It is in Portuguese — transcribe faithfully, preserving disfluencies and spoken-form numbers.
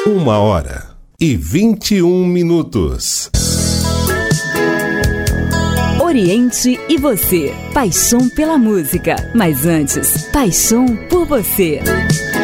Uma hora e vinte e um minutos. Oriente e você. Paixão pela música. Mas antes, paixão por você.